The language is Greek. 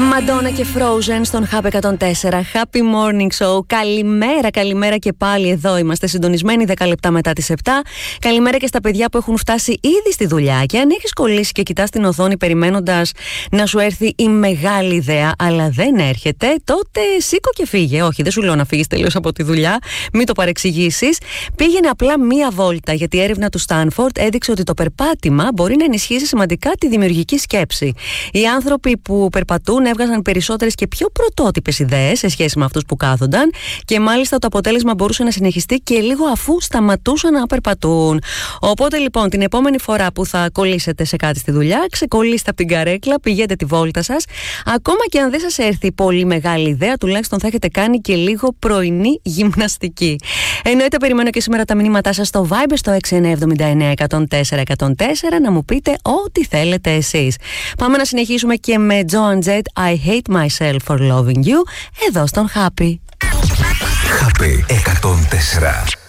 Μαντόνα και Frozen στον Happy 104. Happy Morning Show. Καλημέρα και πάλι εδώ είμαστε συντονισμένοι 10 λεπτά μετά τις 7. Καλημέρα και στα παιδιά που έχουν φτάσει ήδη στη δουλειά. Και αν έχεις κολλήσει και κοιτάς την οθόνη περιμένοντας να σου έρθει η μεγάλη ιδέα, αλλά δεν έρχεται, τότε σήκω και φύγε. Όχι, δεν σου λέω να φύγεις τελείως από τη δουλειά, μην το παρεξηγήσεις. Πήγαινε απλά μία βόλτα, γιατί η έρευνα του Στάνφορντ έδειξε ότι το περπάτημα μπορεί να ενισχύσει σημαντικά τη δημιουργική σκέψη. Οι άνθρωποι που περπατούν έβγαζαν περισσότερες και πιο πρωτότυπες ιδέες σε σχέση με αυτούς που κάθονταν, και μάλιστα το αποτέλεσμα μπορούσε να συνεχιστεί και λίγο αφού σταματούσαν να περπατούν. Οπότε λοιπόν, την επόμενη φορά που θα κολλήσετε σε κάτι στη δουλειά, ξεκολλήστε από την καρέκλα, πηγαίνετε τη βόλτα σας. Ακόμα και αν δεν σας έρθει πολύ μεγάλη ιδέα, τουλάχιστον θα έχετε κάνει και λίγο πρωινή γυμναστική. Εννοείται, περιμένω και σήμερα τα μηνύματά σας στο Viber στο 6979 να μου πείτε ό,τι θέλετε εσείς. Πάμε να συνεχίσουμε και με Joan Jett, I hate myself for loving you, εδώ στον Happy. Happy 104.